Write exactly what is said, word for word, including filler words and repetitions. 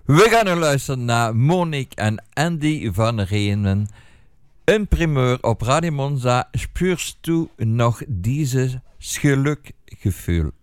We gaan nu luisteren naar Monique en Andy van Reenen. Een primeur op Radio Monza. Spürst du nog dieses Gelukgefühl?